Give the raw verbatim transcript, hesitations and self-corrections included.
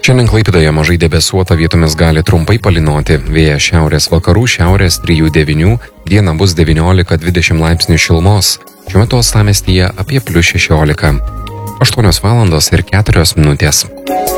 Šiandien Klaipėdoje mažai debesuota, vietomis gali trumpai palynoti. Vėjas šiaurės vakarų, šiaurės trijų devynių, dieną bus devyniolika dvidešimt laipsnių šilumos. Šiuo metu uostamiestyje apie plius šešiolika. aštuonios valandos ir keturios minutės.